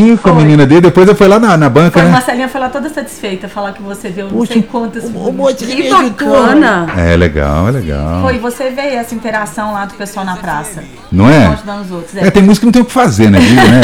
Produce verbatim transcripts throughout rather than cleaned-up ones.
rapidinho com foi. a menina dele, depois eu fui lá na, na banca, foi, né? A Marcelinha foi lá toda satisfeita, falar que você viu não sei quantas... O, o monte que bacana! É legal, é legal. Foi, você vê essa interação lá do pessoal na praça. Não é? Ajudando os outros, é. é, tem música que não tem o que fazer, né? né?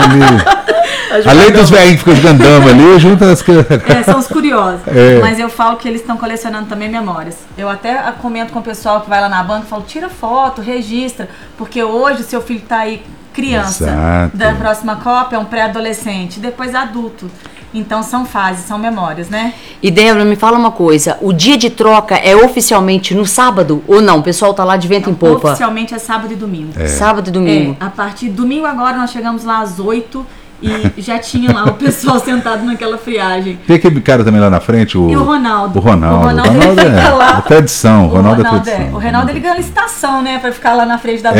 Aí fica ali... Além dos velhinhos que ficam jogando ali, junta as... É, são os curiosos. É. Mas eu falo que eles estão colecionando também memórias. Eu até comento com o pessoal que vai lá na banca e falo, tira foto, registra, porque hoje o seu filho está aí criança. Exato. Da próxima Copa é um pré-adolescente, depois adulto. Então são fases, são memórias, né? E Débora, me fala uma coisa, o dia de troca é oficialmente no sábado ou não? O pessoal tá lá de vento não, em popa? Oficialmente é sábado e domingo. É. Sábado e domingo. É, a partir de domingo agora nós chegamos lá às oito e já tinha lá o pessoal sentado naquela friagem. Tem aquele cara também lá na frente, o... E o Ronaldo. O Ronaldo. O Ronaldo, o Ronaldo ele é, fica lá. é tradição, o Ronaldo, Ronaldo é tradição. É. O Ronaldo ele ganha licitação, né? Pra ficar lá na frente da é,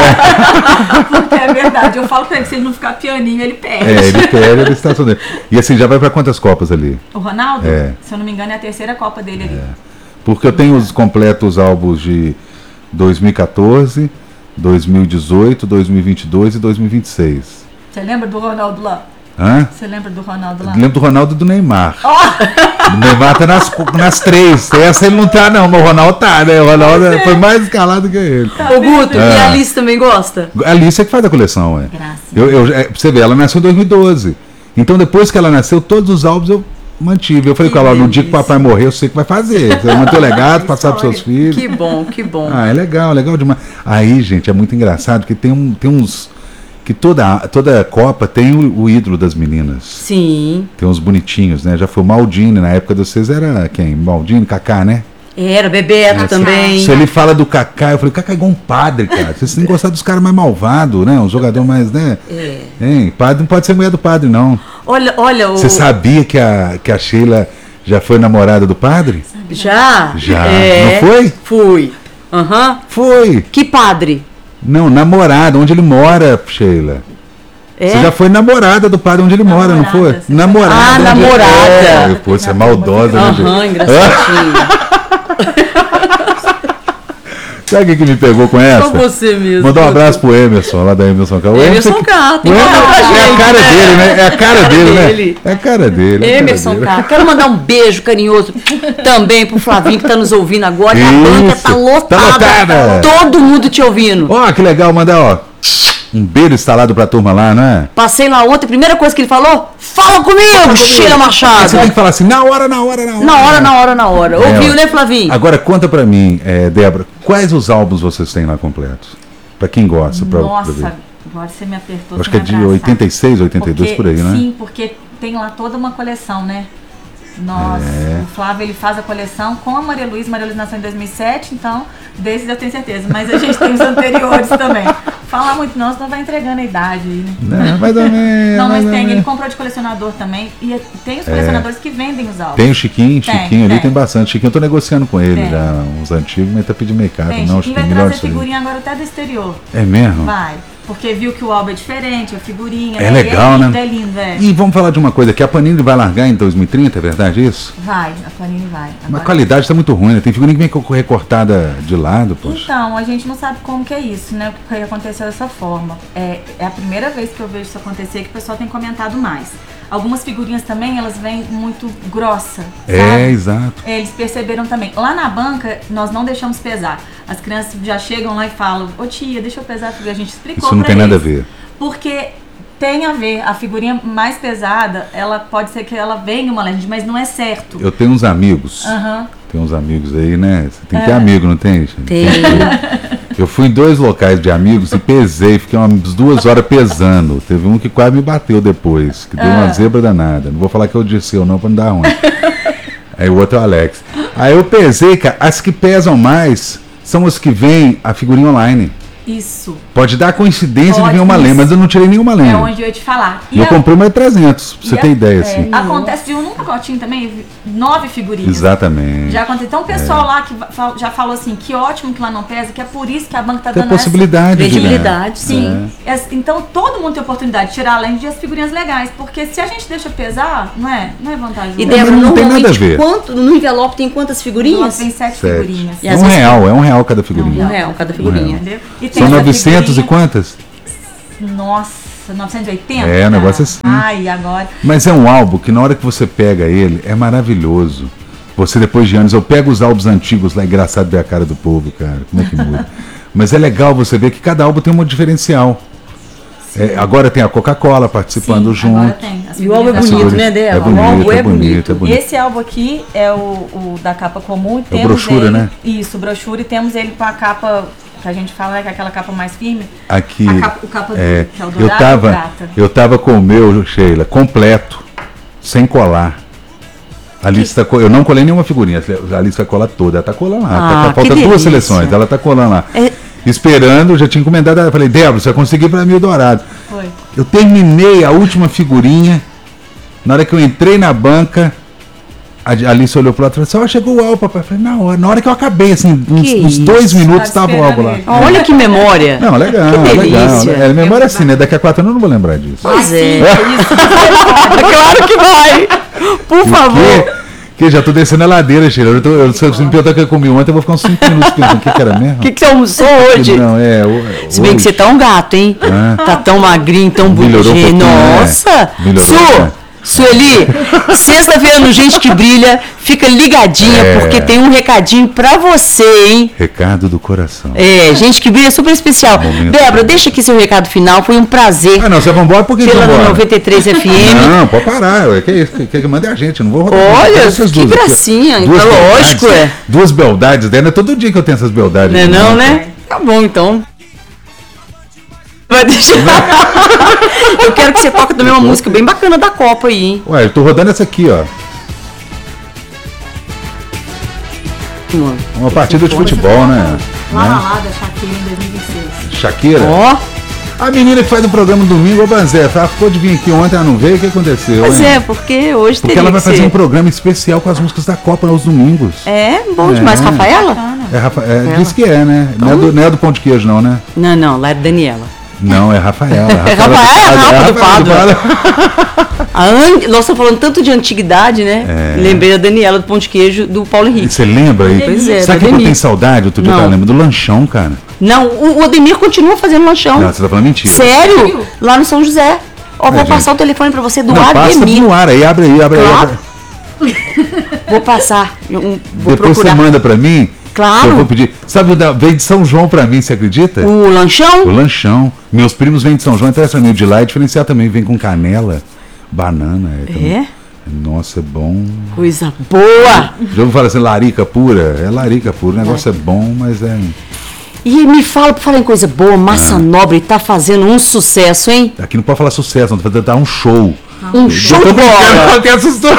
banca. Porque é verdade. Eu falo pra ele que se ele não ficar pianinho, ele perde. É, ele perde a licitação dele. E assim, já vai pra quantas Copas ali? O Ronaldo? É. Se eu não me engano, é a terceira Copa dele ali. É. Porque eu tenho os completos álbuns de dois mil e quatorze, dois mil e dezoito, dois mil e vinte e dois e dois mil e vinte e seis. Você lembra do Ronaldo lá? Hã? Você lembra do Ronaldo lá? Eu lembro do Ronaldo e do Neymar. Oh! O Neymar tá nas, nas três. Essa ele não tá, não, mas o Ronaldo tá, né? O Ronaldo é. foi mais escalado que ele. Tá Ô, Guto, é. E a Alice também gosta? A Alice é que faz a coleção, ué. Graças. Eu, eu, é, pra você ver, ela nasceu em dois mil e doze. Então, depois que ela nasceu, todos os álbuns eu mantive. Eu falei com ela, no dia que o papai morrer, eu sei o que vai fazer. Você vai manter o legado, passar pros seus filhos. Que bom, que bom. Ah, é legal, legal demais. Aí, gente, é muito engraçado que tem, um, tem uns... Que toda, toda Copa tem o, o ídolo das meninas. Sim. Tem uns bonitinhos, né? Já foi o Maldini, na época de vocês era quem? Maldini, Kaká, né? Era, Bebeto é, também. Se ele fala do Kaká, eu falei, Kaká é igual um padre, cara. Vocês têm que gostar dos caras mais malvados, né? Um jogador mais, né? É. Hein? Padre não pode ser mulher do padre, não. Olha, olha o... Você sabia que a, que a Sheila já foi namorada do padre? Já? Já. É. Não foi? Fui. Aham. Uhum. Foi. Que padre? Não, namorada, onde ele mora, Sheila. É? Você já foi namorada do padre onde ele namorada, mora, não foi? Namorada. Ah, namorada. Ele... É, pô, você é maldosa, né? Aham, engraçadinho. Sabe o que, que me pegou com essa? Só você mesmo. Mandar um abraço pro Emerson, lá da Emerson K. O Emerson K. Tem que falar pra gente. É a cara né? dele, né? É a cara, cara dele, dele, né? É a cara dele. É Emerson K. Quero mandar um beijo carinhoso também pro Flavinho que tá nos ouvindo agora. Isso. A banca tá lotada. Tá lotada. Todo mundo te ouvindo. Ó, oh, que legal, mandar, ó. Um beijo instalado pra turma lá, não é? Passei lá ontem, a primeira coisa que ele falou, fala comigo, Sheila Machado. Você tem que falar assim, na hora, na hora, na hora. Na hora, na hora, na hora. É, ouviu, né, Flavinho? Agora, conta pra mim, é, Débora, quais os álbuns vocês têm lá completos? Pra quem gosta. Pra, Nossa, pra ver. agora você me apertou. Acho que é de oitenta e seis, oitenta e dois, porque, por aí, né? Sim, porque tem lá toda uma coleção, né? Nossa, é. O Flávio ele faz a coleção com a Maria Luísa. Maria Luísa nasceu em dois mil e sete, então desses eu tenho certeza. Mas a gente tem os anteriores também. Falar muito não, senão vai entregando a idade aí, né? Não, mais ou menos. Não, mas mais tem, ou ele comprou de colecionador também. E tem os colecionadores é. que vendem os álbuns. Tem o Chiquinho, tem, Chiquinho tem. ali tem bastante. Chiquinho eu tô negociando com ele tem. já, uns antigos, mas tá pedindo mercado. Tem, não, Chiquinho vai trazer figurinha agora até do exterior. É mesmo? Vai. Porque viu que o álbum é diferente, a figurinha. É né? legal, é lindo, né? É lindo, é. E vamos falar de uma coisa, que a Panini vai largar em dois mil e trinta, é verdade isso? Vai, a Panini vai. Agora. Mas a qualidade está muito ruim, né? Tem figurinha que vem recortada de lado, poxa. Então, a gente não sabe como que é isso, né? O que aconteceu dessa forma. É, é a primeira vez que eu vejo isso acontecer que o pessoal tem comentado mais. Algumas figurinhas também, elas vêm muito grossa, sabe? É, exato. Eles perceberam também. Lá na banca, nós não deixamos pesar. As crianças já chegam lá e falam, ô tia, deixa eu pesar, porque a gente explicou Isso não tem eles. nada a ver. Porque tem a ver, a figurinha mais pesada, ela pode ser que ela venha uma legend, mas não é certo. Eu tenho uns amigos, uhum. tem uns amigos aí, né? Você tem que é. ter amigo, não tem? Tem. Eu fui em dois locais de amigos e pesei, fiquei umas duas horas pesando. Teve um que quase me bateu depois, que deu ah. uma zebra danada. Não vou falar que eu disse eu não, pra não dar ruim. Aí o outro é o Alex. Aí eu pesei, cara, as que pesam mais são as que vêm a figurinha online. Isso. Pode dar coincidência Pode, de vir uma lenda, mas eu não tirei nenhuma lenda. É onde eu ia te falar. E eu a... comprei mais trezentos, pra você ter a... ideia, é, assim. Acontece de um num pacotinho também, nove figurinhas. Exatamente. Já aconteceu. Então o pessoal é. lá que já falou assim, que ótimo que lá não pesa, que é por isso que a banca tá tem dando possibilidade essa credibilidade. Sim. É. Então todo mundo tem oportunidade de tirar além de as figurinhas legais, porque se a gente deixa pesar, não é, não é vantajoso. E Débora, não tem nada a ver. Quanto, no envelope tem quantas figurinhas? Tem sete, sete. figurinhas. É um real, é um real cada figurinha. Um real cada figurinha. Um real. E são novecentos e quantas? Nossa, novecentos e oitenta? É, um negócio assim. Ai, agora... Mas é um álbum que na hora que você pega ele, é maravilhoso. Você, depois de anos, eu pego os álbuns antigos lá, engraçado ver a cara do povo, cara. Como é que muda? Mas é legal você ver que cada álbum tem um diferencial. É, agora tem a Coca-Cola participando Sim, junto. agora tem. E o álbum é bonito, né, Débora? É bonito, o álbum é é bonito, bonito. é bonito. Esse álbum aqui é o, o da capa comum. E temos brochura, ele, né? Isso, brochura. E temos ele com a capa, que a gente fala, né, que é aquela capa mais firme. Aqui, A capa, o capa é, do, que é o eu dourado tava, e o prata. eu tava com o meu, Sheila, completo, sem colar. A Alice tá, eu não colei nenhuma figurinha, a Alice vai colar toda, ela tá colando lá. Ah, tá, tá, falta que duas delícia. seleções, ela tá colando lá. É... Esperando, já tinha encomendado, eu falei, Débora, você vai conseguir para mim o dourado. Foi. Eu terminei a última figurinha, na hora que eu entrei na banca, a Alice olhou pro lado e falou assim, ó, chegou o álbum, papai. Eu falei, na hora, na hora que eu acabei, assim, uns, uns dois minutos Tá estava o álbum lá. esperando Ah, olha que memória. Não, legal, Que legal. delícia. É, memória assim, né? Daqui a quatro anos eu não vou lembrar disso. Pois é. Isso, Claro que vai. Por favor. Que já tô descendo a ladeira, Sheila. Eu tô, eu, se você me perguntar o que eu comi ontem, eu vou ficar uns cinco minutos pensando o que, que era mesmo. O que, que você almoçou hoje? Não, é. O, Se bem hoje. que você tá um gato, hein? Ah. Tá tão magrinho, tão Melhorou um bonitinho. pouquinho, né? Nossa! Melhorou, Su, né? Sueli, sexta-feira no Gente que Brilha, fica ligadinha, É. porque tem um recadinho pra você, hein? Recado do coração. É, Gente que Brilha é super especial. Momento. Débora, deixa aqui seu recado final, foi um prazer. Ah, não, você vai embora, por que você Pela vai embora? noventa e três F M. Não, pode parar. ué, Que isso? Que, que, que manda a gente, não vou rodar. Olha, Essas que duas aqui, ó. gracinha, Duas então, beldades, lógico, é. Duas beldades, né? Não é todo dia que eu tenho essas beldades. Não é aqui, não, né? Tá bom, então. Vai deixar. Eu quero que você toque também uma música bem bacana da Copa aí, hein? Ué, eu tô rodando essa aqui, ó. Mano. Uma partida de futebol, né? Lá, né? lá, da Shakira em dois mil e vinte e seis. Shakira. Ó, A menina que faz o programa domingo, ô Banzé, ela ficou de vir aqui ontem, ela não veio, o que aconteceu? pois hein? é, porque hoje Porque teria ela vai que fazer ser. um programa especial com as músicas da Copa aos domingos. É, bom É. demais. Rafaela? É, Rafa, é, diz que é, né? Não é, do, não é do pão de queijo, não, né? Não, não, lá é Daniela. Não, é Rafaela. É Rafaela, é a Rafa do Pádua. A An... Nós estamos falando tanto de antiguidade, né? É. Lembrei da Daniela do Pão de Queijo do Paulo E Henrique. você lembra aí? Pois é, Sabe da o que eu Denise. tenho saudade? Outro dia eu Não. tava lembrando do lanchão, cara. Não, o o Ademir continua fazendo lanchão. Não, você tá falando mentira. Sério? Lá no São José. Ó, vou É, passar gente. o telefone pra você do Não, passa Ademir. no ar aí, abre aí, abre aí. Claro. abre. Vou passar. eu- um- vou Depois procurar. você manda pra mim. Claro. Eu vou pedir. Sabe, o da- veio de São João pra mim, você acredita? O lanchão? O lanchão. Meus primos vêm de São João, então essa meio de lá. É diferencial também, vem com canela, banana. É? também- É? Nossa, é bom. Coisa boa. Já ouviu falar assim, larica pura? É larica pura. O negócio é, bom, mas é. E me fala, por falar em coisa boa, Massa Ah. Nobre tá fazendo um sucesso, hein? Aqui não pode falar sucesso, não tô fazendo dar um show. Um show de bola. Até assustou.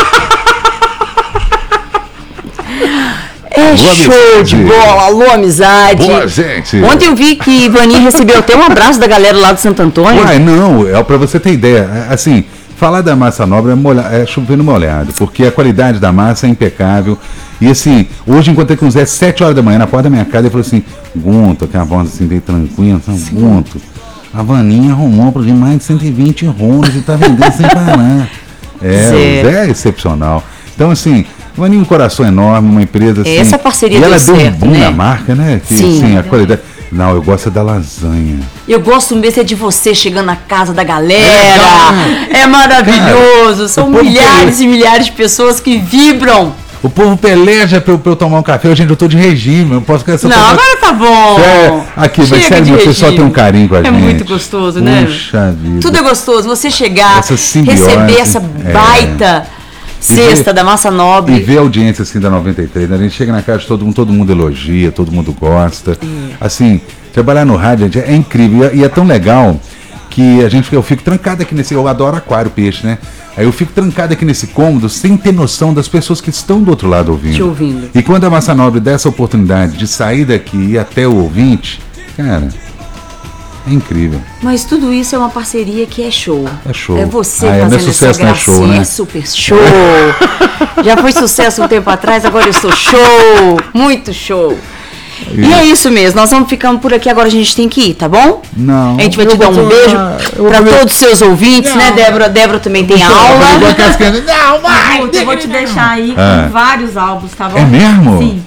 É Boa show amizade. de bola. Alô, amizade. Boa, gente. Ontem eu vi que Ivaninha recebeu até um abraço da galera lá do Santo Antônio. Uai, não, é pra você ter ideia. É, assim, falar da massa nobre é, molha, é chover no molhado, porque a qualidade da massa é impecável. E assim, hoje encontrei com o Zé sete horas da manhã na porta da minha casa e falou assim, Gunto, que é a voz assim bem tranquila, assim, Gunto, a Vaninha arrumou para mais de cento e vinte rolos e tá vendendo sem parar. É, Zé. o Zé é excepcional. Então assim, Vaninha um coração enorme, uma empresa assim. Essa parceria e ela deu deu um certo, boom né? na marca, né? Que, Sim. assim, a qualidade. Não, eu gosto da lasanha. Eu gosto mesmo é de você chegando na casa da galera. É, É maravilhoso. São o povo milhares quer- e milhares de pessoas que vibram. O povo peleja pra eu, pra eu tomar um café. Gente, eu tô de regime, eu não posso ficar essa Não, agora tá bom. É, aqui, mas Chega sério, de meu pessoal regime. tem um carinho com a É gente. muito gostoso, né? Puxa vida. Tudo é gostoso. Você chegar, Essa simbiose, receber essa é. baita cesta ver- da Massa E Nobre. ver a audiência assim da noventa e três, né? A gente chega na casa de todo mundo, todo mundo elogia, todo mundo gosta. Assim, trabalhar no rádio gente, é incrível. E é, e é tão legal que a gente, eu fico trancado aqui nesse. Eu adoro aquário, peixe, né? Aí eu fico trancado aqui nesse cômodo sem ter noção das pessoas que estão do outro lado ouvindo. Te ouvindo. E quando a Massa Nobre dá essa oportunidade de sair daqui e ir até o ouvinte, cara, é incrível. Mas tudo isso é uma parceria que é show. É show. É você Ah, é, não é fazendo sucesso, essa não é gracinha. show, né? É super show. Já foi sucesso um tempo atrás, agora eu sou show. Muito show. E é isso mesmo, nós vamos ficando por aqui, agora a gente tem que ir, tá bom? Não. A gente vai eu te dar vou um tomar- beijo eu vou para comer- todos os seus ouvintes, Não. né, Débora? Débora também tem Igual aula. aquelas crianças, Não, mãe! Guto, eu vou te deixar aí Ah. com vários álbuns, tá bom? É mesmo? Sim.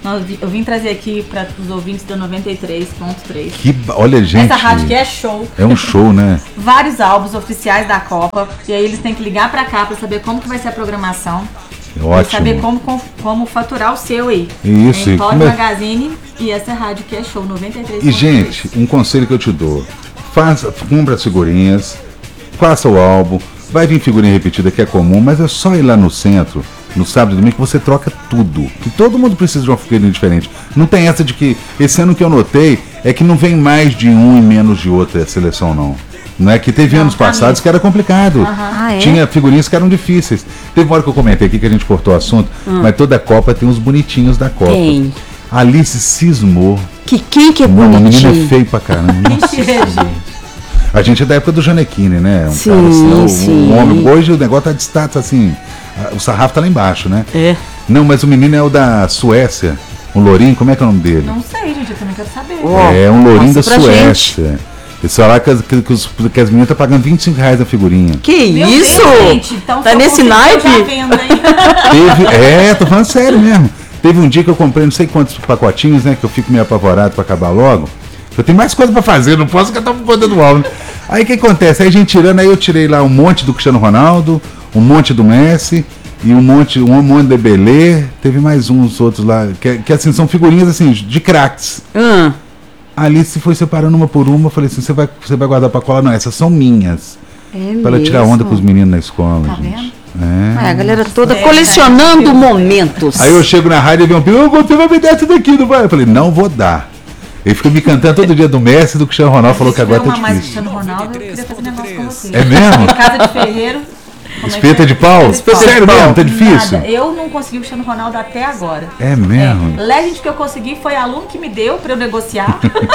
Nós vi- Eu vim trazer aqui para os ouvintes da noventa e três ponto três. Que, ba- olha, gente. Essa rádio que é show. É um show, né? Vários álbuns oficiais da Copa. E aí eles têm que ligar pra cá pra saber como que vai ser a programação. É ótimo. E saber como, como, como faturar o seu aí. Isso, Em e Pode como é- Magazine e essa rádio que é show, noventa e três ponto três. E, gente, um conselho que eu te dou. Faça, compra as figurinhas, faça o álbum, vai vir figurinha repetida que é comum, mas é só ir lá no centro, no sábado e domingo, que você troca tudo. Que todo mundo precisa de uma figurinha diferente. Não tem essa de que, esse ano que eu notei, é que não vem mais de um e menos de outra seleção, não. Não é que teve Não, anos tá passados mesmo. que era complicado. Ah, é? Tinha figurinhas que eram difíceis. Teve uma hora que eu comentei aqui que a gente cortou o assunto, mas toda Copa tem os bonitinhos da Copa. Tem. Alice cismou. Que quem que é Mano, o menino é bonitinho? feio pra caramba. Nossa Mentira, Senhora. gente. A gente é da época do Janequine, né? Um Sim, cara assim, o- sim. um homem. Hoje o negócio tá de status assim. a- O sarrafo tá lá embaixo, né? É. Não, mas o menino é o da Suécia. O Lourinho, como é que é o nome dele? Não sei, gente, eu também quero saber. Ó, É um Lourinho da mostra pra Suécia. Eles falaram que as, que, que os- que as meninas estão pagando vinte e cinco reais a figurinha. Que Meu isso? Deus, gente, então Tá se eu nesse conseguir, eu naipe? já vendo, hein? Teve, é, tô falando sério mesmo. Teve um dia que eu comprei não sei quantos pacotinhos, né? Que eu fico meio apavorado pra acabar logo. Eu tenho mais coisa pra fazer, não posso ficar por conta do álbum. Aí o que acontece? Aí a gente tirando, aí eu tirei lá um monte do Cristiano Ronaldo, um monte do Messi e um monte, um monte de Belê. Teve mais uns outros lá, que, que assim, são figurinhas assim, de craques. Hum. A Alice foi separando uma por uma, eu falei assim, você vai, você vai guardar pra colar? Não, essas são minhas. É Pra ela tirar onda com os meninos na escola, Tá gente. É, É. a galera toda É, colecionando né? momentos. Aí eu chego na rádio e vem um filho, você vai me dar isso daqui, não vai? Eu falei, não vou dar. Ele fica me cantando todo dia do Messi e do Cristiano Ronaldo, falou que agora tá uma mais difícil. Cristiano Ronaldo, eu queria fazer negócio com você. É mesmo? Em casa de ferreiro. como é que Espeta é? de pau? Espeta de Sério pau. mesmo? Tá difícil? Nada. Eu não consegui o Cristiano Ronaldo até agora. É mesmo? É. Legend que eu consegui foi aluno que me deu pra eu negociar.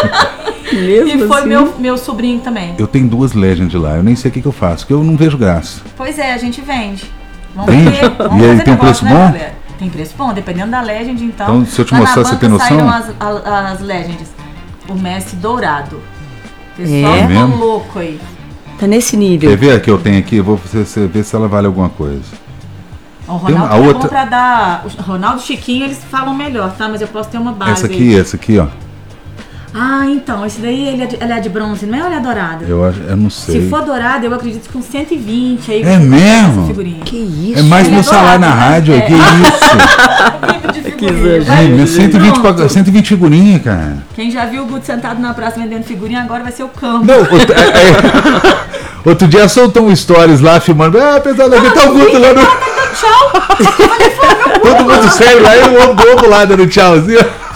Mesmo E foi assim? meu, meu sobrinho também. Eu tenho duas Legends lá, eu nem sei o que, que eu faço, porque eu não vejo graça. Pois é, a gente vende. Vamos Vende? ver. Vamos E aí fazer tem um negócio, preço né, bom? galera? Tem preço bom, dependendo da Legend, então. Então, se eu te Lá na mostrar, você banca tem noção? saíram as, a- as Legends. O Messi dourado. O pessoal É tá mesmo? louco aí. Tá nesse nível. Quer ver a que eu tenho aqui? Eu vou você, você ver se ela vale alguma coisa. O Tem uma- Ronaldo a é bom outra- pra dar. O Ronaldo e Chiquinho, eles falam melhor, tá? Mas eu posso ter uma base. Essa aí. aqui, essa aqui, ó. Ah, então, esse daí ele é de, ele é de bronze, não é ou ele é dourado? Eu, acho, eu não sei. Se for dourado, eu acredito que com cento e vinte aí. É você consegue mesmo? essa figurinha. Que isso? É mais Ele meu é salário na dourado, né? rádio, É. que isso? De Que figurinha. exagero. Ai, meu Vai, cento e vinte, pronto. pa- cento e vinte figurinha, cara. Quem já viu o Guto sentado na praça vendendo figurinha, agora vai ser o campo. Não, outro, é, é, outro dia soltou um stories lá, filmando. Ah, pessoal, aqui tá o Guto lá no... Tchau! Todo mundo sério lá, e o homem do outro lado dando tchau, assim, ó.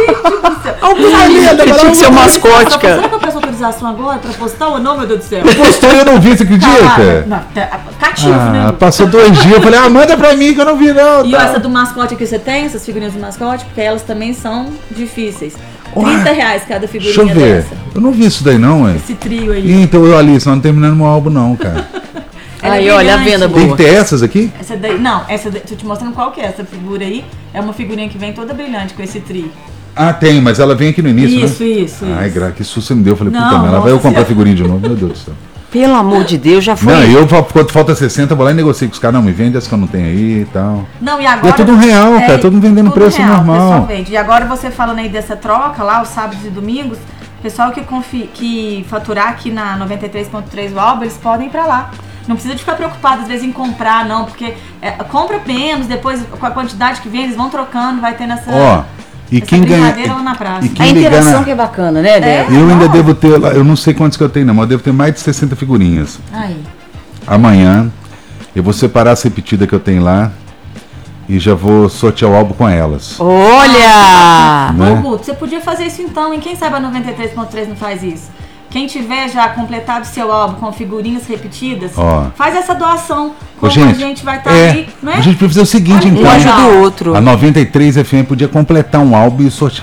Tinha que ser o mascote, Será cara. que eu peço autorização agora pra postar ou não, meu Deus do céu? Postou e eu não vi, você acredita? Caralho, não, tá- Cativo, Ah, né? passou dois dias, eu falei, ah, manda pra mim que eu não vi não. E tá. essa do mascote aqui você tem, essas figurinhas do mascote? Porque elas também são difíceis. Ué, trinta reais cada figurinha Deixa eu ver. dessa. Eu não vi isso daí não, ué. Esse trio aí. Ih, então eu, Alice, não terminando meu álbum não, cara. Ela é Aí, olha a brilhante. venda Tem boa. que ter essas aqui? Essa daí, não, essa daí, tô te mostrando qual que é essa figura aí. É uma figurinha que vem toda brilhante com esse trio. Ah, tem, mas ela vem aqui no início, Isso, né? isso, Ai, isso. gra... que susto você me deu. Eu falei, Não, puta merda, lá vai eu nossa comprar senhora. figurinha de novo, meu Deus do céu. Pelo amor de Deus, já foi. Não, eu, quando falta sessenta, eu vou lá e negocio com os caras. Não, me vende as que eu não tenho aí e tal. Não, e agora. É tudo real, cara, todo mundo vendendo tudo preço real, normal. o pessoal vende. E agora você falando aí dessa troca lá, os sábados e domingos, pessoal que, confi... que faturar aqui na noventa e três ponto três o álbum, eles podem ir pra lá. Não precisa de ficar preocupado às vezes em comprar, não, porque é, compra menos, depois com a quantidade que vem, eles vão trocando, vai tendo essa. Ó, e essa quem ganha. brincadeira lá na praça. E A quem ligar interação na... que é bacana, né, Débora? Eu ainda Não. devo ter lá, eu não sei quantos que eu tenho, não, mas eu devo ter mais de sessenta figurinhas. Aí. Amanhã eu vou separar as repetidas que eu tenho lá e já vou sortear o álbum com elas. Olha! Né? Ô, Guto, você podia fazer isso então, hein? Quem sabe a noventa e três ponto três não faz isso? Quem tiver já completado seu álbum com figurinhas repetidas, Ó. faz essa doação. Ô, Como a gente vai estar é, ali, não é? a gente precisa fazer o seguinte, Olha, então. Um ajuda o outro. A noventa e três F M podia completar um álbum e sortear.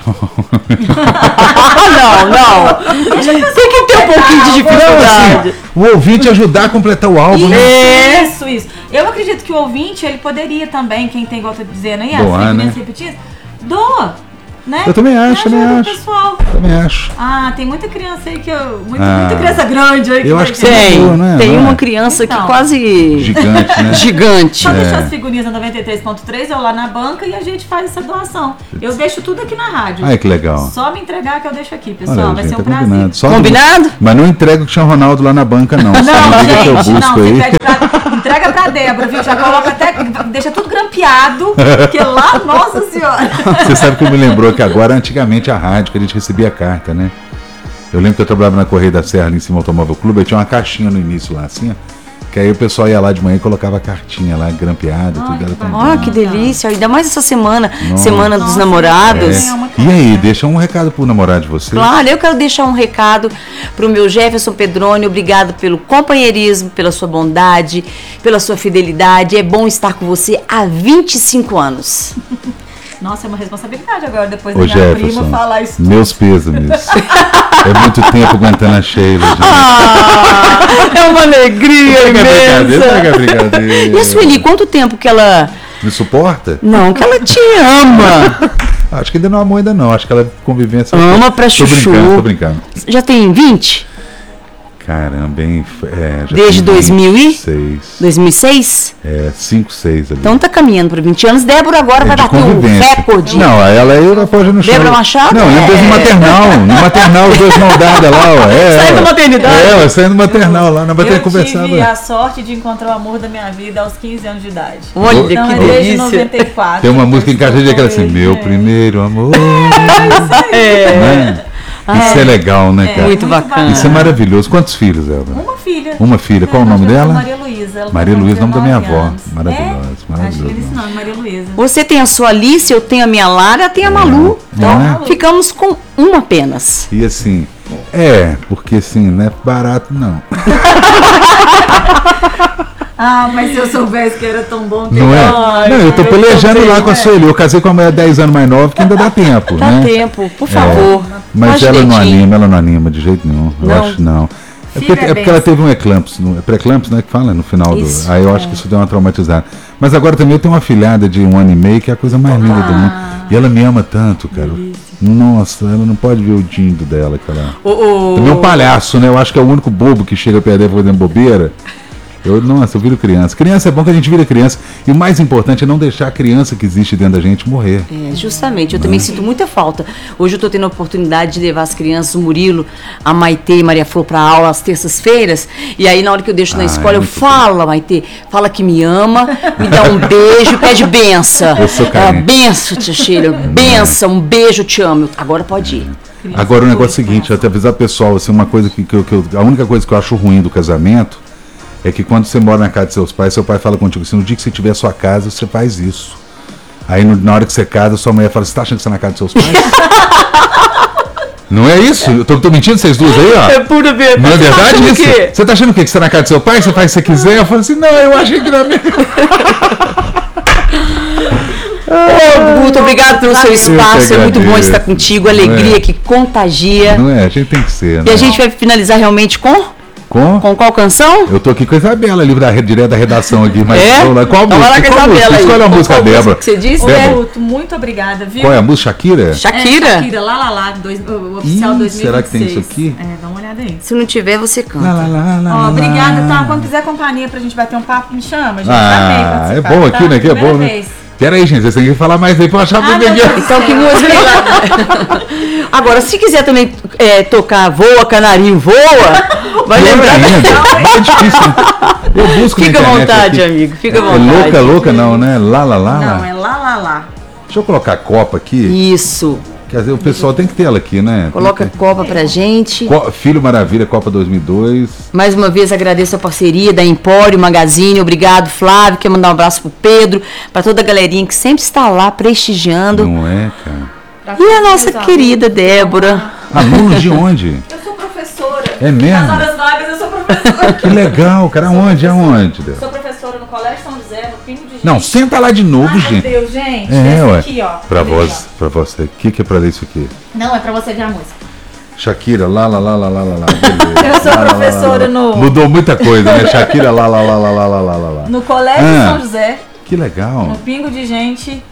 Ah, não, não. Tem que ter um pouquinho de dificuldade. o ouvinte ajudar a completar o álbum, Isso, né? isso, isso. Eu acredito que o ouvinte, ele poderia também, quem tem, igual eu tô dizendo aí, as Doar, figurinhas né? repetidas, doa. Né? Eu também acho, também ajuda o acho. pessoal. Também acho. Ah, tem muita criança aí que eu. Muita, Ah, muita criança grande aí que eu vai acho que ter. Tem, Boa, né? tem Não é? uma criança Então. que quase Gigante, né? gigante. Só É. deixar as figurinhas na noventa e três ponto três, eu lá na banca e a gente faz essa doação. Eu deixo tudo aqui na rádio. Ai, que legal. Só me entregar que eu deixo aqui, pessoal. Olha, vai gente, ser um tá prazer. combinado. Só Combinado? Mas não entrega o Cristiano Ronaldo lá na banca, não. Só Não, me diga que eu gente, não, busco você aí. pede pra, entrega pra Débora, viu? Já coloca até, deixa tudo grampeado, porque lá, nossa senhora. Você sabe que me lembrou que agora, antigamente, a rádio, que a gente recebia carta, né? Eu lembro que eu trabalhava na Correia da Serra, ali em cima do Automóvel Clube, aí tinha uma caixinha no início lá, assim, ó. Que aí o pessoal ia lá de manhã e colocava a cartinha lá, grampeada, Ai, tudo. que Era tão bacana. Ó, que delícia. Ainda mais essa semana, Nossa. Semana dos Nossa, Namorados. é. uma E aí, carta. deixa um recado pro namorado de vocês. Claro, eu quero deixar um recado pro meu Jefferson Pedroni. Obrigado pelo companheirismo, pela sua bondade, pela sua fidelidade. É bom estar com você há vinte e cinco anos. Nossa, é uma responsabilidade agora, depois Ô da minha Jefferson, prima falar isso. meus pêsames. É muito tempo aguentando a Sheila, gente. Ah, é uma alegria Pega a brincadeira, pega imensa. a brincadeira. E a Sueli, quanto tempo que ela... Me suporta? Não, que ela te ama. Acho que ainda não amou ainda não. Acho que ela convivência. Ama pra Tô chuchu. brincando, tô brincando. Já tem vinte? Caramba, hein? É, já Desde tem dois mil e? vinte e seis. dois mil e seis? É, cinco, seis ali. Então tá caminhando para vinte anos. Débora agora É vai de bater um convivência. recorde. Não, aí ela ia pode no chão. Débora Machado? Não, eu desde É. no maternal. No maternal, os dois mãos dadas lá, ó. É, Saindo ó. da maternidade. É, ó, saindo do maternal lá, na Eu bater conversando. tive a sorte de encontrar o amor da minha vida aos quinze anos de idade. Olha Então que é desde delícia. noventa e quatro. Tem uma música em caixa de aquela assim, É. meu primeiro amor. É. Né? Isso é legal, né, cara? Muito bacana. Isso é maravilhoso. Quantos filhos, Elba? Uma filha. Uma filha. Qual É, o nome nós temos dela? a Maria Luísa. Ela Maria tá com Luísa, nome da minha dezenove avó. anos. Maravilhoso, É? maravilhoso. Acho que é esse nome, Maria Luísa. Você tem a sua Alice, eu tenho a minha Lara, tem a Malu. Então, Não é? ficamos com uma apenas. E assim, é, porque assim, não é barato, não. Ah, mas se eu soubesse que era tão bom que Não é? Ai, Não, eu tô eu pelejando também, lá com a né? Sueli. Eu casei com uma mulher dez anos mais nova, que ainda dá tempo, Dá né? tempo, por favor. Mas Faz ela não dedinho. anima, ela não anima de jeito nenhum. Eu Não? acho não. É Filho porque, é é porque ela bênção. teve um eclâmpsia, no- é pré-eclâmpsia, né, que fala no final do... Isso, Aí eu acho que isso deu uma traumatizada. Mas agora também eu tenho uma filhada de um ano e meio, que é a coisa mais linda do mundo. E ela me ama tanto, cara. Nossa, ela não pode ver o dindo dela, cara. O, o- Também é um palhaço, né? Eu acho que é o único bobo que chega perto dela fazendo bobeira. Eu, nossa, eu viro criança. Criança é bom que a gente vira criança. E o mais importante é não deixar a criança que existe dentro da gente morrer. É, justamente, eu também sinto muita falta. Hoje eu estou tendo a oportunidade de levar as crianças, o Murilo, a Maitê e Maria Flor para aula às terças-feiras. E aí, na hora que eu deixo na Ah, escola, é eu muito falo, Maitê, fala que me ama, me dá um beijo, pede benção. Eu sou É, carente. benção, tia Sheila, benção, um beijo, te amo. Agora pode ir. Agora o negócio é o seguinte, até avisar o pessoal, assim, uma coisa que, que, eu- que eu- a única coisa que eu acho ruim do casamento é que quando você mora na casa de seus pais, seu pai fala contigo assim, no dia que você tiver a sua casa, você faz isso. Aí no- na hora que você casa, sua mulher fala, você tá achando que você é na casa de seus pais? Não é isso? Eu tô, tô mentindo vocês duas aí, ó? pura verdade. Não é verdade isso? quê? Você tá achando o quê? Que você tá na casa do seu pai? Você faz o que você quiser? Eu falo assim, não, eu achei que era minha. Ô, Guto, obrigado pelo seu Eu que espaço, é muito bom agradeço. estar contigo, alegria Não é? que contagia. Não é? A gente tem que ser, né? E a gente vai finalizar realmente com, Com? com qual canção? Eu tô aqui com a Isabela, livre da, direto da redação aqui. Mas É? vamos lá. Qual Então vai lá música? com a Qual música? Isabela aí. Escolhe a música, Qual música Débora. que você disse? Ô, Débora. Guto, muito obrigada, viu? Qual é a música? Shakira? Shakira? É, Shakira, lá, lá, lá, dois, o oficial Ih, dois mil e vinte e seis. será que tem isso aqui? É, dá uma olhada aí. Se não tiver, você canta. Lá, lá, lá, lá, Ó, lá, obrigada, lá. tá? Quando quiser companhia pra gente bater um papo, me chama, gente. Ah, Amei é participar, bom aqui, tá? né? Que é bom, Primeira né? vez. Pera aí, gente, vocês têm que falar mais aí pra eu achar Ah, tudo meu aqui. Deus. Então, que música? Agora, se quiser também é, tocar Voa, Canarinho, Voa, vai Pior lembrar. ainda, é difícil. Né? Eu busco Fica à na internet vontade, aqui. amigo, fica à É vontade. louca, louca não, né? Lá, lá, lá. Não, lá. é lá, lá, lá. Deixa eu colocar a Copa aqui. Isso. Quer dizer, o pessoal tem que ter ela aqui, né? Coloca a Copa pra gente. Co- Filho Maravilha, Copa dois mil e dois. Mais uma vez agradeço a parceria da Empório Magazine. Obrigado, Flávio. Quero mandar um abraço pro Pedro, pra toda a galerinha que sempre está lá prestigiando. Não é, cara? E a nossa querida Débora. Alunos de onde? Eu sou professora. É mesmo? Nas horas vagas eu sou professora. Que legal, cara. Aonde? Aonde? Débora? Sou professora no Colégio São José, no Pingo de Gente. Não, senta lá de novo, Ai, meu gente. Deus, gente. É, Esse ué. aqui, ó. Pra Olha aí, você, pra você. O que, que é pra ler isso aqui? ó. Não, é pra você ver a música. Shakira, lá, lá, lá, lá, lá, lá, lá. Beleza. Eu sou Lá, lá, lá, professora lá, lá. no- Mudou muita coisa, né? Shakira, lá, lá, lá, lá, lá, lá, lá, lá. No Colégio Ah. São José, Que legal. no Pingo de Gente.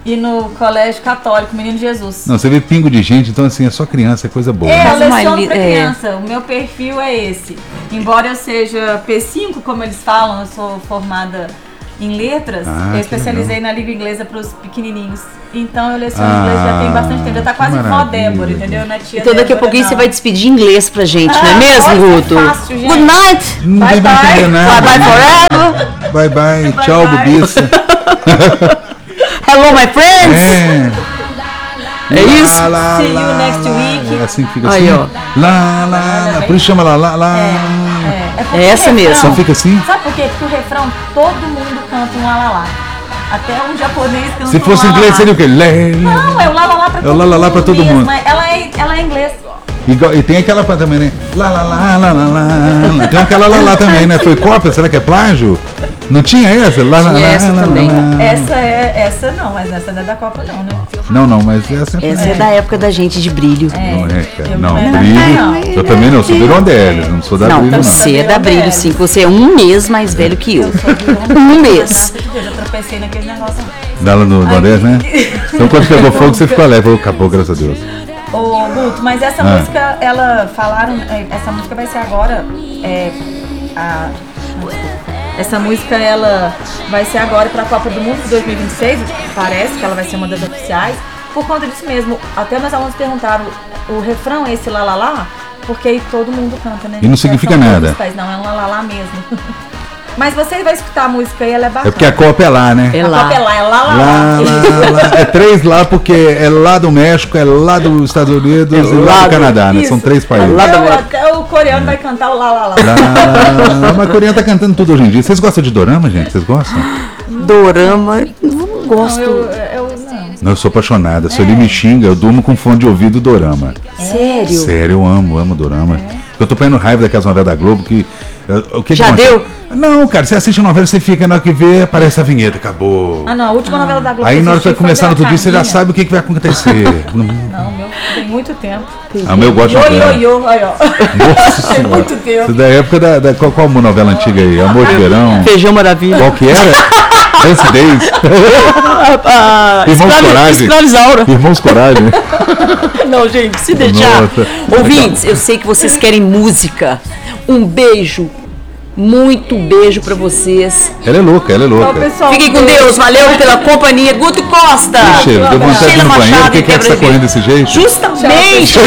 E no colégio católico, Menino Jesus. Não, você vê pingo de gente, então assim, é só criança, é coisa boa. É, né? eu leciono pra é. criança. O meu perfil é esse. Embora eu seja P cinco, como eles falam, eu sou formada em letras, Ah, eu que especializei legal. na língua inglesa para os pequenininhos. Então eu leciono Ah, inglês já tem bastante tempo. Já tá quase que vó maravilha. Débora, entendeu? Não é tia Então daqui a Débora, pouquinho não. você vai despedir em inglês pra gente, não é Ah, mesmo, pode ser Guto? fácil, gente. Good night! Não Bye, tem pra bye. entender nada. Bye bye forever! Bye bye, Bye, tchau, bye. bobiça. Hello, my friends! É. É isso? Lá, lá, See you lá, next lá. week. É assim que fica Aí, assim. ó. Lá, lá, lá. Por isso chama lá, lá, lá. É, é. porque É essa o mesmo. refrão- Só fica assim? Sabe por quê? Porque o refrão, todo mundo canta um lalala. Até um japonês canta Se um fosse lalala. inglês, seria o quê? Lé, lé. Não, é o lalala pra É o todo mundo. lalala pra todo mesmo. mundo. Ela é, ela é inglês. Igual- e tem aquela pra também, né? Lá, lá, lá, lá, lá, lá. Tem aquela lá, lá também, né? Foi cópia? Será que é plágio? Não tinha essa? Lá, lá, Tinha lá, essa lá, também. lá. Essa é, essa não, mas essa não é da Copa não, né? Não, não, mas essa é. Essa é da época da gente de brilho. Não é, cara. Eu Não, não era brilho. não. Eu também não, eu sou do Rondelli, não sou da Não, brilho, não. você é da Cabelo brilho, velho. sim. Você é um mês mais velho que eu. Eu sou de Um mês. Eu tropecei naquele negócio. Dá lá no Nordeste, né? Então quando pegou fogo, você ficou leve. Acabou, graças a Deus. Ô, Guto, mas essa Ah. música, ela falaram, é, essa música vai ser agora, é, a, desculpa. Essa música, ela vai ser agora pra Copa do Mundo de dois mil e vinte e seis, parece que ela vai ser uma das oficiais, por conta disso mesmo. Até meus alunos perguntaram, o refrão é esse lá, lá, lá? Porque aí todo mundo canta, né? E não significa São todos nada. os países, não, é um lá, lá, lá mesmo. Mas você vai escutar a música e ela é bacana. É porque a Copa é lá, né? É A lá. Copa é lá, é lá, lá, Lá, lá. lá, lá. É três lá porque é lá do México, é lá dos Estados Unidos É e lá lá do do- Canadá, né? Isso. São três países. Lá Lá, do Até, o, México. até o coreano vai cantar o lá, lá, lá. lá, lá. Mas a coreana tá cantando tudo hoje em dia. Vocês gostam de dorama, gente? Vocês gostam? Dorama, não gosto. Não, eu, eu não. Não, eu sou apaixonada. Se ele me xinga, eu durmo com fone de ouvido dorama. Sério? Sério, eu amo, amo dorama. Eu tô pegando raiva daquelas novelas da Globo que. uh, O que que Já acontece? deu? Não, cara, você assiste a novela, você fica, na hora que vê, aparece a vinheta, acabou. Ah, não, a última novela da Globo. Aí que na hora que vai assisti foi começar no da outro dia, você já Carminha. sabe o que, que vai acontecer. Não- Não, meu, tem muito tempo. ah, meu, eu gosto de Io, novela. io, io, aí, ó. Nossa Tem senhora. muito tempo. Isso da época da. da qual, qual novela antiga aí? Amor de Verão? Feijão Maravilha. Qual que era? Dance Days. Ah, Irmãos escravi- Coragem. Escravizaura. Irmãos Coragem. Não, gente, se deixar. Nossa. Ouvintes, eu sei que vocês querem música. Um beijo. Muito beijo pra vocês. Ela é louca, ela é Ó, louca. pessoal, Fiquem com Deus. Valeu pela companhia. Guto Costa. Cheiro, deu vontade de ir Sheila no banheiro, Machado por que, que é que você tá Quebra-Gelo. correndo desse jeito? Justamente.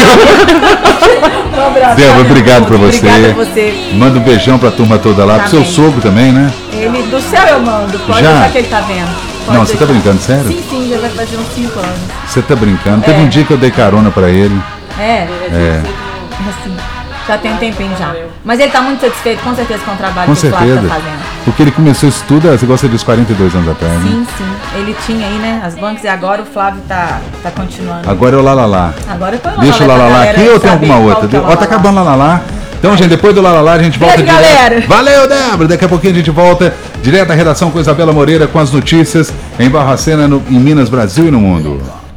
Um abraço. Débora, obrigado pra você. Obrigada a você. Manda um beijão pra turma toda lá, Tá pro seu bem. sogro também, né? Ele do céu eu mando. Pode Já? deixar que ele tá vendo. Pode Não, você tá deixar. brincando, sério? Sim, sim, já vai fazer uns cinco anos. Você tá brincando. Teve É. um dia que eu dei carona pra ele. É, É, assim, já tem um tempinho já. Mas ele tá muito satisfeito, com certeza, com o trabalho com que o Flávio certeza. tá fazendo. Porque ele começou isso tudo, você gosta dos quarenta e dois anos atrás, né? Sim, sim. Ele tinha aí, né, as bancas e agora o Flávio tá, tá continuando. Agora é o Lalalá. Agora foi Deixa o Lalalá aqui ou tem alguma outra? Ó, tá acabando o Lalalá. Então, gente, depois do Lalalá a gente volta Beijo, direto. galera. Valeu, Débora! Daqui a pouquinho a gente volta direto da redação com Isabela Moreira com as notícias em Barbacena, no, em Minas, Brasil e no mundo.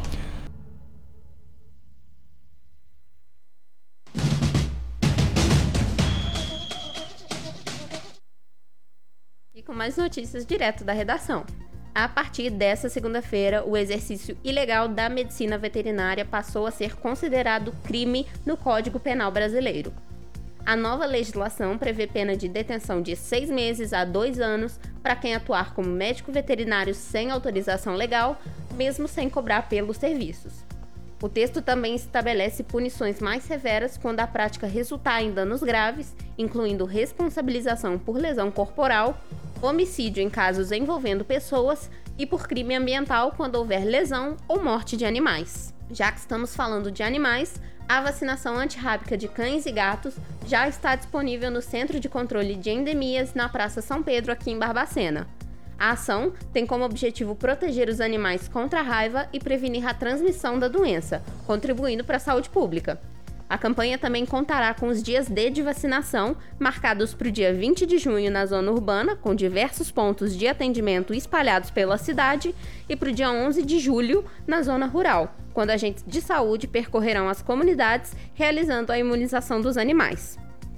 E com mais notícias direto da redação. A partir dessa segunda-feira, o exercício ilegal da medicina veterinária passou a ser considerado crime no Código Penal brasileiro. A nova legislação prevê pena de detenção de seis meses a dois anos para quem atuar como médico veterinário sem autorização legal, mesmo sem cobrar pelos serviços. O texto também estabelece punições mais severas quando a prática resultar em danos graves, incluindo responsabilização por lesão corporal, homicídio em casos envolvendo pessoas e por crime ambiental quando houver lesão ou morte de animais. Já que estamos falando de animais, a vacinação antirrábica de cães e gatos já está disponível no Centro de Controle de Endemias na Praça São Pedro, aqui em Barbacena. A ação tem como objetivo proteger os animais contra a raiva e prevenir a transmissão da doença, contribuindo para a saúde pública. A campanha também contará com os dias D de vacinação, marcados para o dia vinte de junho na zona urbana, com diversos pontos de atendimento espalhados pela cidade, e para o dia onze de julho na zona rural, quando agentes de saúde percorrerão as comunidades realizando a imunização dos animais.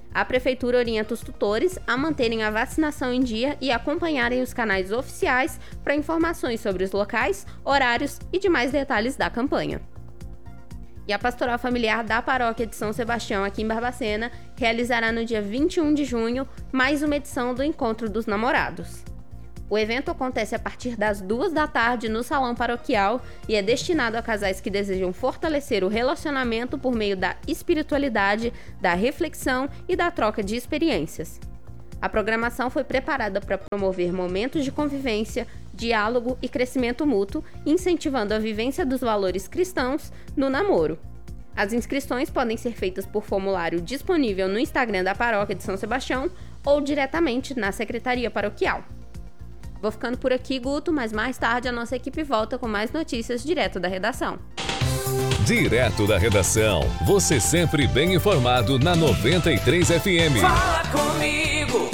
A Prefeitura orienta os tutores a manterem a vacinação em dia e acompanharem os canais oficiais para informações sobre os locais, horários e demais detalhes da campanha. E a Pastoral Familiar da Paróquia de São Sebastião, aqui em Barbacena, realizará no dia vinte e um de junho mais uma edição do Encontro dos Namorados. O evento acontece a partir das duas da tarde no Salão Paroquial e é destinado a casais que desejam fortalecer o relacionamento por meio da espiritualidade, da reflexão e da troca de experiências. A programação foi preparada para promover momentos de convivência, diálogo e crescimento mútuo, incentivando a vivência dos valores cristãos no namoro. As inscrições podem ser feitas por formulário disponível no Instagram da Paróquia de São Sebastião ou diretamente na Secretaria Paroquial. Vou ficando por aqui, Guto, mas mais tarde a nossa equipe volta com mais notícias direto da redação. Direto da redação, você sempre bem informado na noventa e três F M. Fala comigo,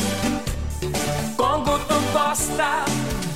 com Guto Costa.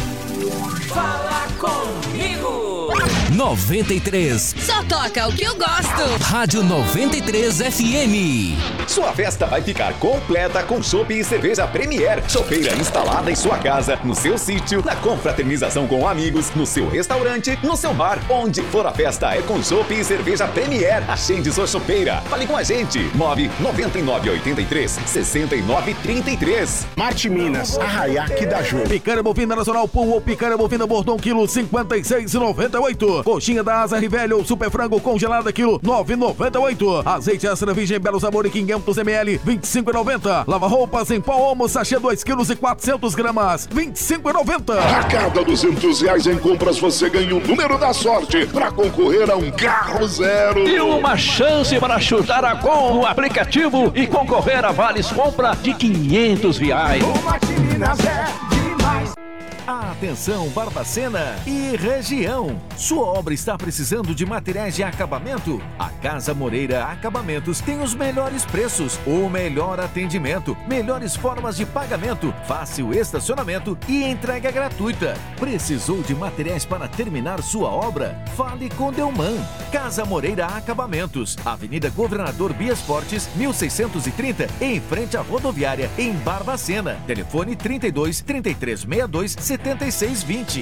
Fala comigo. noventa e três. Só toca o que eu gosto. Rádio noventa e três F M. Sua festa vai ficar completa com chopp e cerveja Premier. Chopeira instalada em sua casa, no seu sítio, na confraternização com amigos, no seu restaurante, no seu bar. Onde for a festa é com chopp e cerveja Premier. Agende sua chopeira. Fale com a gente. nove nove nove oito três seis nove três três. Marte Minas, Arraiaque da Jô. Picanha bovina nacional Pool ou picanha bovina Bordão, quilo cinquenta e seis reais e noventa e oito centavos. Coxinha da Asa Rivelli ou super frango congelada, quilo nove reais e noventa e oito centavos. Azeite extra virgem Belo Sabor em quinhentos mililitros, vinte e cinco reais e noventa centavos. Lava roupas em pó Omo, sachê dois quilos e quatrocentas gramas, vinte e cinco reais e noventa centavos. A cada duzentos reais em compras você ganha o número da sorte para concorrer a um carro zero. E uma chance para chutar a gol no aplicativo e concorrer a vales compra de quinhentos reais. O Marte Minas é demais. Atenção Barbacena e região. Sua obra está precisando de materiais de acabamento? A Casa Moreira Acabamentos tem os melhores preços, o melhor atendimento, melhores formas de pagamento, fácil estacionamento e entrega gratuita. Precisou de materiais para terminar sua obra? Fale com Delman. Casa Moreira Acabamentos, Avenida Governador Bias Fortes, mil seiscentos e trinta, em frente à rodoviária, em Barbacena. Telefone trinta e dois, trinta e três, sessenta e dois, setenta e seis, vinte.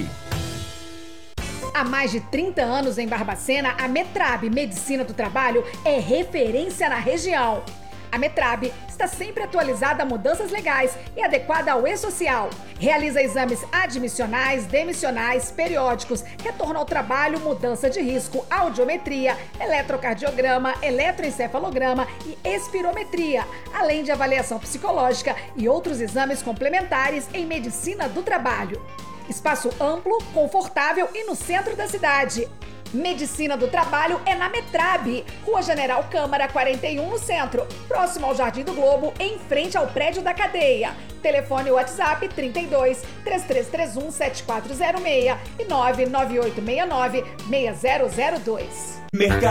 Há mais de trinta anos em Barbacena, a Metrab Medicina do Trabalho é referência na região. A Metrab está sempre atualizada a mudanças legais e adequada ao e-social. Realiza exames admissionais, demissionais, periódicos, retorno ao trabalho, mudança de risco, audiometria, eletrocardiograma, eletroencefalograma e espirometria, além de avaliação psicológica e outros exames complementares em medicina do trabalho. Espaço amplo, confortável e no centro da cidade. Medicina do Trabalho é na Metrab, Rua General Câmara quarenta e um, no centro, próximo ao Jardim do Globo, em frente ao prédio da cadeia. Telefone WhatsApp trinta e dois, três três três um, sete quatro zero seis e nove nove oito seis nove, seis zero zero dois.